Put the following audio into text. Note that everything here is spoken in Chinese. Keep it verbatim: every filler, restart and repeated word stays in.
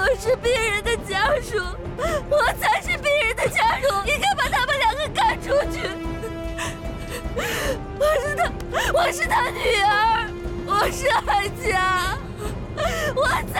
是病人的家属，我才是病人的家属，应该把他们两个赶出去。我是他，我是他女儿，我是安佳，我才